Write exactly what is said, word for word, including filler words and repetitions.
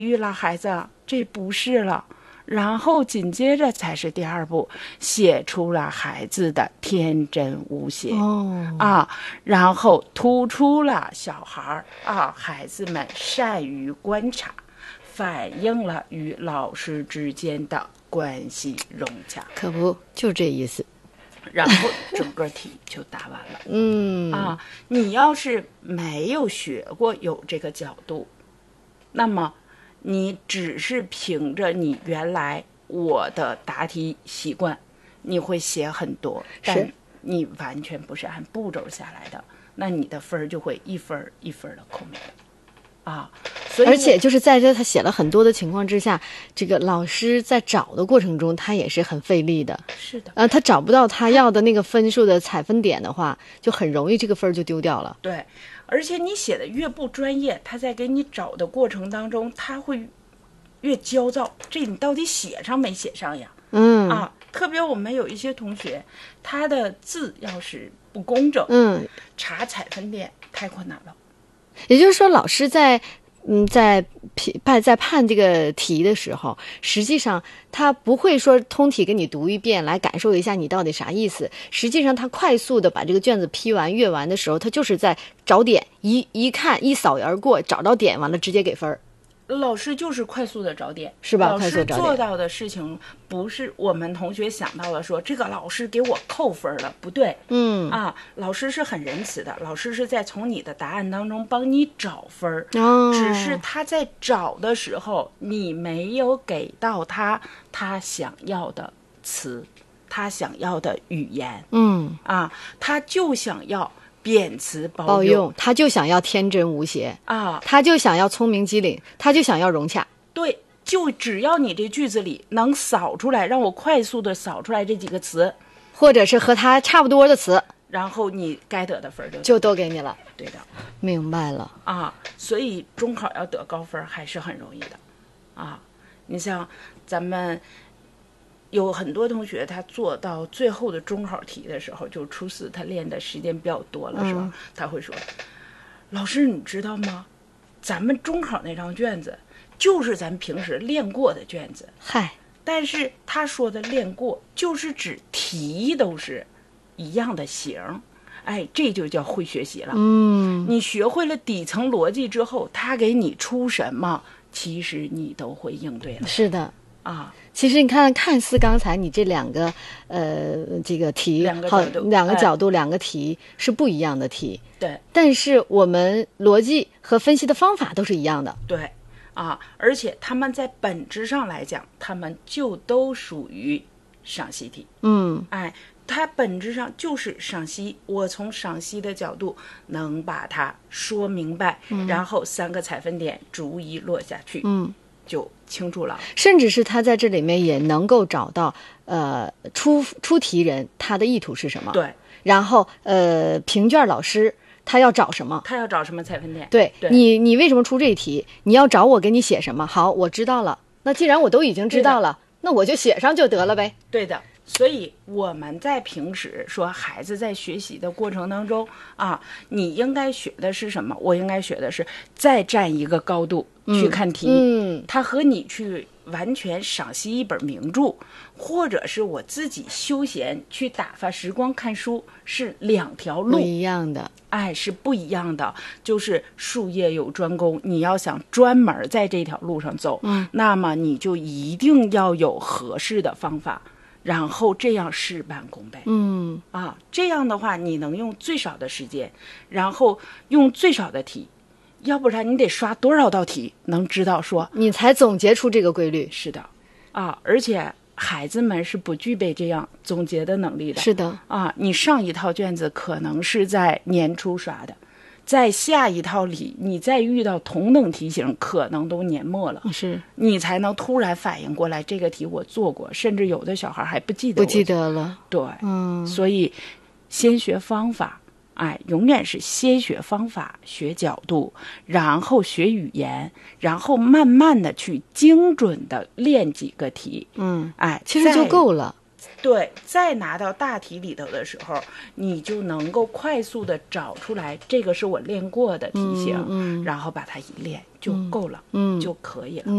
育了孩子，这不是了。然后紧接着才是第二步，写出了孩子的天真无邪、 哦、 啊，然后突出了小孩啊，孩子们善于观察，反映了与老师之间的关系融洽。 可不就这意思。 然后整个题就答完了。 嗯啊，你要是没有学过有这个角度，那么你只是凭着你原来我的答题习惯，你会写很多，但你完全不是按步骤下来的，那你的分就会一分一分的扣没了。啊，所以而且就是在这他写了很多的情况之下，这个老师在找的过程中，他也是很费力的。 是的， 呃，他找不到他要的那个分数的采分点的话，就很容易这个分就丢掉了。 对，而且你写的越不专业，他在给你找的过程当中，他会越焦躁。这你到底写上没写上呀？ 嗯啊，特别我们有一些同学，他的字要是不工整， 嗯， 查采分点太困难了。 也就是说，老师在嗯在判在判这个题的时候，实际上他不会说通题给你读一遍来感受一下你到底啥意思。实际上，他快速的把这个卷子批完阅完的时候，他就是在找点，一一看一扫而过，找到点，完了直接给分儿。 老师就是快速的找点， 是吧？ 老师快速找点做到的事情不是我们同学想到了说这个老师给我扣分了，不对。 嗯啊，老师是很仁慈的，老师是在从你的答案当中帮你找分儿、 哦， 只是他在找的时候，你没有给到他他想要的词，他想要的语言。 嗯啊，他就想要贬词包包用，他就想要天真无邪啊， 他就想要聪明机灵，他就想要融洽。 对，就只要你这句子里能扫出来，让我快速的扫出来这几个词， 或者是和他差不多的词， 然后你该得的分就就都给你了。 对的， 明白了啊。所以中考要得高分还是很容易的啊。你像咱们有很多同学，他做到最后的中考题的时候，就初四他练的时间比较多了，是吧？ 嗯、 他会说：“老师，你知道吗？咱们中考那张卷子就是咱平时练过的卷子。” 嗨， 但是他说的练过，就是指题都是一样的形。哎，这就叫会学习了。 嗯， 你学会了底层逻辑之后，他给你出什么，其实你都会应对了。 是的。 啊， 其实你看，看似刚才你这两个呃这个题， 两个角度， 两个角度、 哎、 两个题是不一样的题， 对。 但是我们逻辑和分析的方法都是一样的， 对啊，而且他们在本质上来讲，他们就都属于赏析题。 嗯， 哎，它本质上就是赏析。我从赏析的角度能把它说明白， 嗯、 然后三个采分点逐一落下去。 嗯。 就清楚了， 甚至是他在这里面也能够找到，呃，出出题人他的意图是什么？ 对， 然后呃，评卷老师他要找什么？ 他要找什么采分点？ 对， 对你你为什么出这一题？你要找我给你写什么？好，我知道了。那既然我都已经知道了，那我就写上就得了呗。 对的。所以我们在平时说孩子在学习的过程当中啊，你应该学的是什么？我应该学的是再站一个高度去看题。 嗯， 它和你去完全赏析一本名著，或者是我自己休闲去打发时光看书，是两条路， 不一样的。 哎，是不一样的。就是术业有专攻，你要想专门在这条路上走， 嗯， 那么你就一定要有合适的方法。然后这样事半功倍。 嗯啊，这样的话你能用最少的时间，然后用最少的题，要不然你得刷多少道题，能知道说你才总结出这个规律。 是的，啊，而且孩子们是不具备这样总结的能力的。 是的， 啊，你上一套卷子可能是在年初刷的，在下一套里，你再遇到同等题型，可能都年末了， 是你才能突然反应过来，这个题我做过，甚至有的小孩还不记得， 不记得了。 对， 嗯， 所以先学方法，哎，永远是先学方法，学角度，然后学语言，然后慢慢的去精准的练几个题， 嗯， 哎， 其实就够了。 对，再拿到大题里头的时候，你就能够快速的找出来，这个是我练过的题型， 嗯嗯、 然后把它一练就够了， 嗯、 就可以了。 嗯